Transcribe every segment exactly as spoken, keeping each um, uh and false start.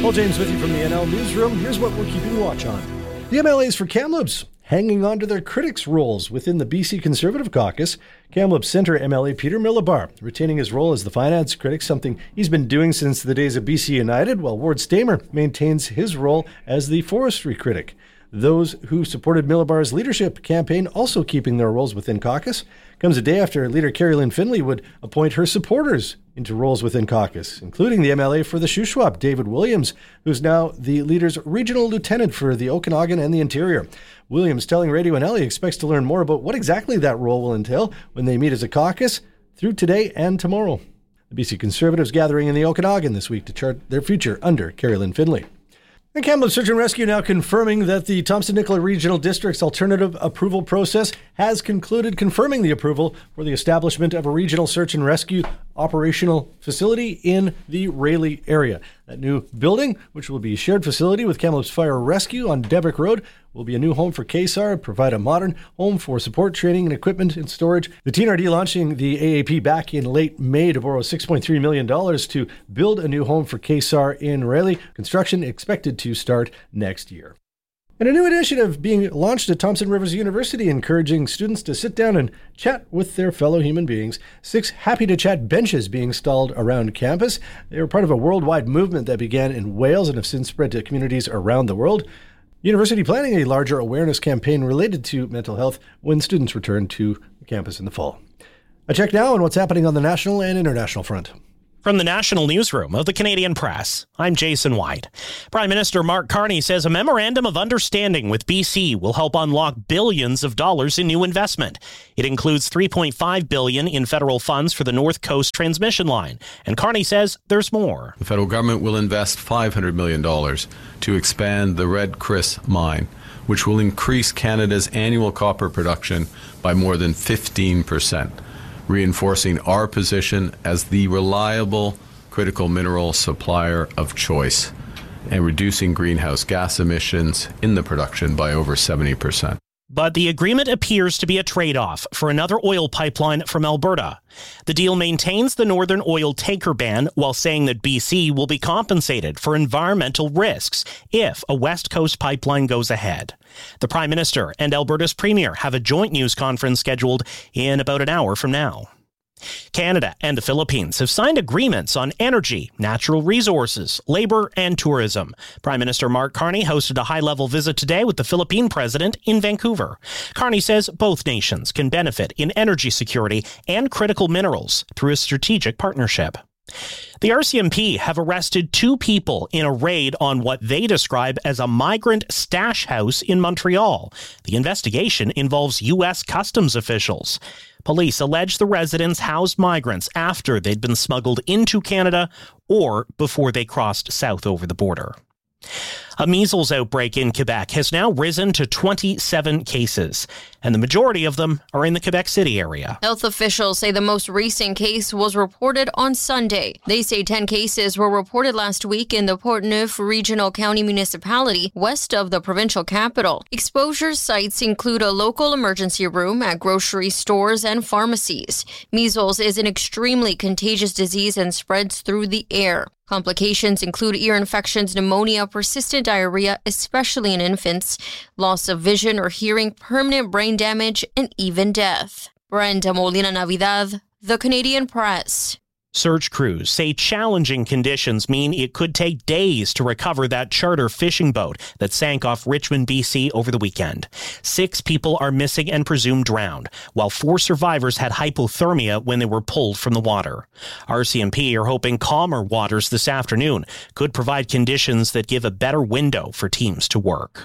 Paul James with you from the N L Newsroom. Here's what we're keeping watch on. The M L As for Kamloops hanging on to their critics' roles within the B C Conservative Caucus. Kamloops Centre M L A Peter Millibar retaining his role as the finance critic, something he's been doing since the days of B C United, while Ward Stamer maintains his role as the forestry critic. Those who supported Millibar's leadership campaign also keeping their roles within caucus. Comes a day after leader Carrie Lynn Finley would appoint her supporters into roles within caucus, including the M L A for the Shuswap, David Williams, who's now the leader's regional lieutenant for the Okanagan and the Interior. Williams telling Radio N L he expects to learn more about what exactly that role will entail when they meet as a caucus through today and tomorrow. The B C Conservatives gathering in the Okanagan this week to chart their future under Carrie Lynn Finley. And Kamloops Search and Rescue now confirming that the Thompson-Nicola Regional District's alternative approval process has concluded, confirming the approval for the establishment of a regional search and rescue operational facility in the Rayleigh area. That new building, which will be a shared facility with Kamloops Fire Rescue on Devick Road, will be a new home for K S A R, provide a modern home for support, training, and equipment and storage. The T N R D launching the A A P back in late May to borrow six point three million dollars to build a new home for K S A R in Rayleigh. Construction expected to start next year. And a new initiative being launched at Thompson Rivers University, encouraging students to sit down and chat with their fellow human beings. Six Happy to Chat benches being installed around campus. They were part of a worldwide movement that began in Wales and have since spread to communities around the world. University planning a larger awareness campaign related to mental health when students return to campus in the fall. A check now on what's happening on the national and international front. From the National Newsroom of the Canadian Press, I'm Jason White. Prime Minister Mark Carney says a memorandum of understanding with B C will help unlock billions of dollars in new investment. It includes three point five billion dollars in federal funds for the North Coast transmission line. And Carney says there's more. The federal government will invest five hundred million dollars to expand the Red Chris mine, which will increase Canada's annual copper production by more than fifteen percent. Reinforcing our position as the reliable critical mineral supplier of choice and reducing greenhouse gas emissions in the production by over seventy percent. But the agreement appears to be a trade-off for another oil pipeline from Alberta. The deal maintains the Northern Oil tanker ban while saying that B C will be compensated for environmental risks if a West Coast pipeline goes ahead. The Prime Minister and Alberta's Premier have a joint news conference scheduled in about an hour from now. Canada and the Philippines have signed agreements on energy, natural resources, labor, and tourism. Prime Minister Mark Carney hosted a high-level visit today with the Philippine president in Vancouver. Carney says both nations can benefit in energy security and critical minerals through a strategic partnership. The R C M P have arrested two people in a raid on what they describe as a migrant stash house in Montreal. The investigation involves U S customs officials. Police allege the residents housed migrants after they'd been smuggled into Canada or before they crossed south over the border. A measles outbreak in Quebec has now risen to twenty-seven cases, and the majority of them are in the Quebec City area. Health officials say the most recent case was reported on Sunday. They say ten cases were reported last week in the Portneuf Regional County Municipality, west of the provincial capital. Exposure sites include a local emergency room at grocery stores and pharmacies. Measles is an extremely contagious disease and spreads through the air. Complications include ear infections, pneumonia, persistent diarrhea, especially in infants, loss of vision or hearing, permanent brain damage, and even death. Brenda Molina Navidad, The Canadian Press. Search crews say challenging conditions mean it could take days to recover that charter fishing boat that sank off Richmond, B C over the weekend. Six people are missing and presumed drowned, while four survivors had hypothermia when they were pulled from the water. R C M P are hoping calmer waters this afternoon could provide conditions that give a better window for teams to work.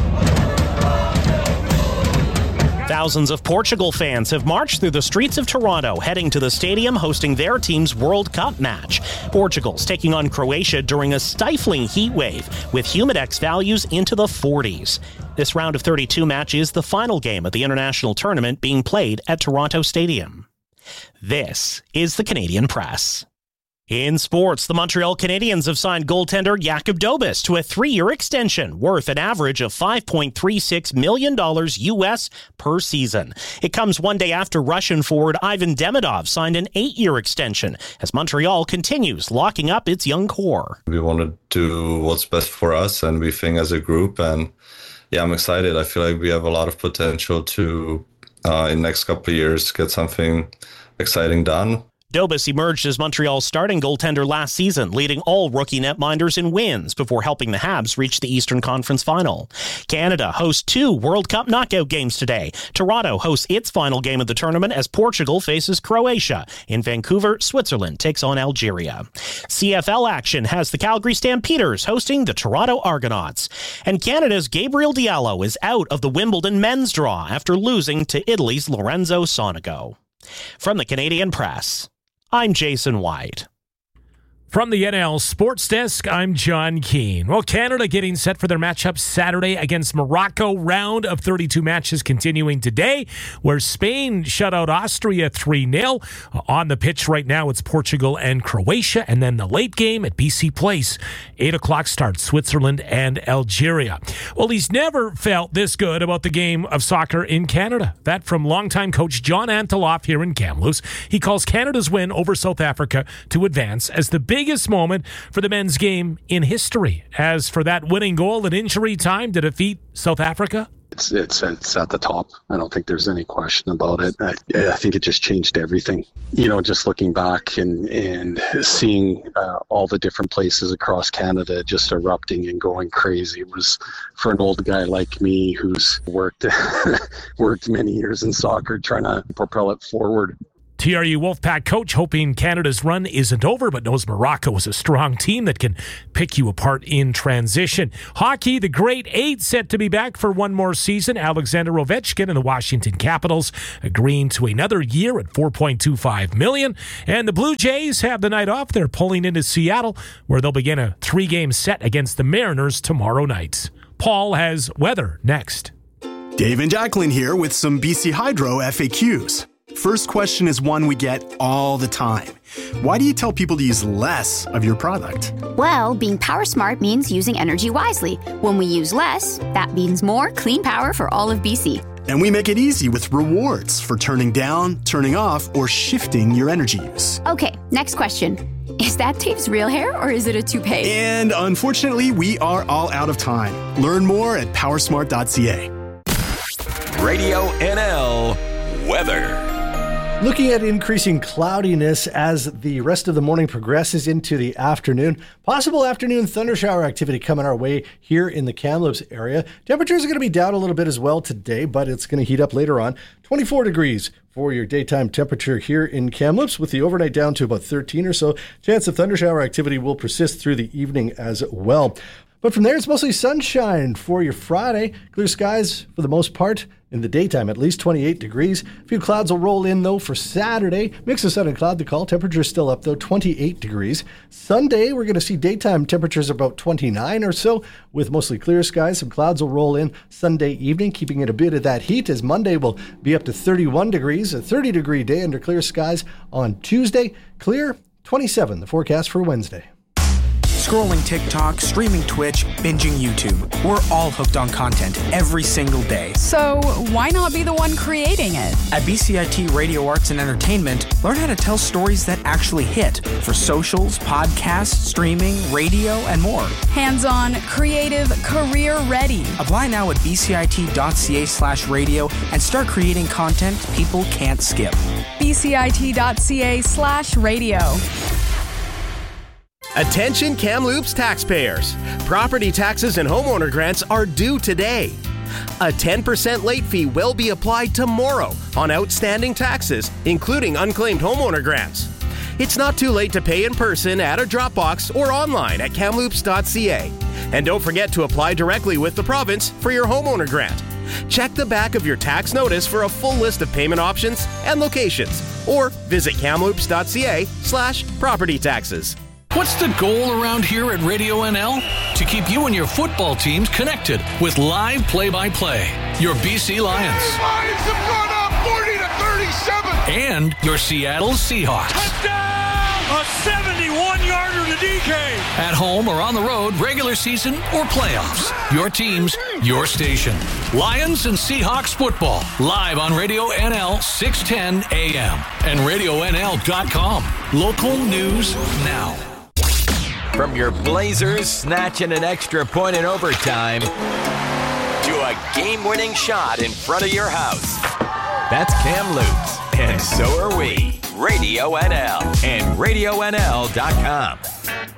Thousands of Portugal fans have marched through the streets of Toronto, heading to the stadium hosting their team's World Cup match. Portugal's taking on Croatia during a stifling heat wave with humidex values into the forties. This round of thirty-two match is the final game of the international tournament being played at Toronto Stadium. This is the Canadian Press. In sports, the Montreal Canadiens have signed goaltender Jakub Dobes to a three-year extension worth an average of five point three six million dollars U S per season. It comes one day after Russian forward Ivan Demidov signed an eight-year extension as Montreal continues locking up its young core. We want to do what's best for us, and we think as a group. And yeah, I'm excited. I feel like we have a lot of potential to, uh, in the next couple of years, get something exciting done. Dobes emerged as Montreal's starting goaltender last season, leading all rookie netminders in wins before helping the Habs reach the Eastern Conference Final. Canada hosts two World Cup knockout games today. Toronto hosts its final game of the tournament as Portugal faces Croatia. In Vancouver, Switzerland takes on Algeria. C F L action has the Calgary Stampeders hosting the Toronto Argonauts. And Canada's Gabriel Diallo is out of the Wimbledon men's draw after losing to Italy's Lorenzo Sonego. From the Canadian Press, I'm Jason White. From the N L Sports Desk, I'm John Keane. Well, Canada getting set for their matchup Saturday against Morocco. Round of thirty-two matches continuing today, where Spain shut out Austria three nil. On the pitch right now, it's Portugal and Croatia. And then the late game at B C Place, eight o'clock start, Switzerland and Algeria. Well, he's never felt this good about the game of soccer in Canada. That from longtime coach John Anteloff here in Kamloops. He calls Canada's win over South Africa to advance as the big biggest moment for the men's game in history. As for that winning goal at injury time to defeat South Africa, It's, it's it's at the top. I don't think there's any question about it. I, I think it just changed everything. You know, just looking back and, and seeing uh, all the different places across Canada just erupting and going crazy was, for an old guy like me who's worked worked many years in soccer, trying to propel it forward. T R U Wolfpack coach hoping Canada's run isn't over, but knows Morocco is a strong team that can pick you apart in transition. Hockey, the Great Eight set to be back for one more season. Alexander Ovechkin and the Washington Capitals agreeing to another year at four point two five million dollars. And the Blue Jays have the night off. They're pulling into Seattle, where they'll begin a three-game set against the Mariners tomorrow night. Paul has weather next. Dave and Jacqueline here with some B C Hydro F A Qs. First question is one we get all the time. Why do you tell people to use less of your product? Well, being power smart means using energy wisely. When we use less, that means more clean power for all of B C. And we make it easy with rewards for turning down, turning off, or shifting your energy use. Okay, next question. Is that Dave's real hair or is it a toupee? And unfortunately, we are all out of time. Learn more at powersmart dot c a. Radio N L weather. Looking at increasing cloudiness as the rest of the morning progresses into the afternoon. Possible afternoon thundershower activity coming our way here in the Kamloops area. Temperatures are going to be down a little bit as well today, but it's going to heat up later on. twenty-four degrees for your daytime temperature here in Kamloops, with the overnight down to about thirteen or so. Chance of thundershower activity will persist through the evening as well. But from there, it's mostly sunshine for your Friday. Clear skies for the most part in the daytime, at least twenty-eight degrees. A few clouds will roll in, though, for Saturday. Mix of sun and cloud to call. Temperatures still up, though, twenty-eight degrees. Sunday, we're going to see daytime temperatures about twenty-nine or so, with mostly clear skies. Some clouds will roll in Sunday evening, keeping it a bit of that heat, as Monday will be up to thirty-one degrees. A thirty-degree day under clear skies on Tuesday. Clear, twenty-seven, the forecast for Wednesday. Scrolling TikTok, streaming Twitch, binging YouTube. We're all hooked on content every single day. So why not be the one creating it? At B C I T Radio Arts and Entertainment, learn how to tell stories that actually hit for socials, podcasts, streaming, radio, and more. Hands-on, creative, career-ready. Apply now at bcit.ca slash radio and start creating content people can't skip. bcit.ca slash radio. Attention Kamloops taxpayers. Property taxes and homeowner grants are due today. A ten percent late fee will be applied tomorrow on outstanding taxes, including unclaimed homeowner grants. It's not too late to pay in person at a drop box or online at kamloops dot c a. And don't forget to apply directly with the province for your homeowner grant. Check the back of your tax notice for a full list of payment options and locations, or visit kamloops dot c a slash property taxes. What's the goal around here at Radio N L? To keep you and your football teams connected with live play-by-play. Your B C Lions. Lions have gone up forty to thirty-seven. And your Seattle Seahawks. Touchdown! A seventy-one D K. At home or on the road, regular season or playoffs. Your teams, your station. Lions and Seahawks football. Live on Radio N L six ten A M and radio N L dot com. Local news now. From your Blazers snatching an extra point in overtime to a game-winning shot in front of your house. That's Cam Lutz, and so are we. Radio N L and radio N L dot com.